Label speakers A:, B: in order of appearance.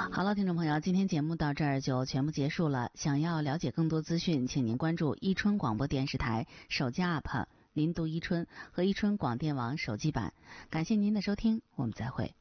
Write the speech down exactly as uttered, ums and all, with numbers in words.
A: 好了，听众朋友，今天节目到这儿就全部结束了。想要了解更多资讯，请您关注伊春广播电视台手机 app 林读伊春和伊春广电网手机版。感谢您的收听，我们再会。